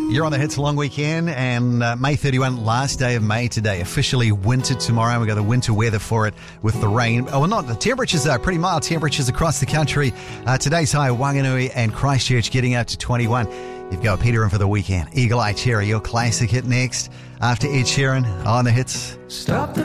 You're on the Hits long weekend, and May 31, last day of May today. Officially winter tomorrow. We've got the winter weather for it with the rain. Oh, well, not the temperatures are pretty mild temperatures across the country. Today's high, Wanganui and Christchurch getting up to 21. You've got Peter in for the weekend. Eagle Eye Cherry, your classic hit next after Ed Sheeran on the Hits. Stop the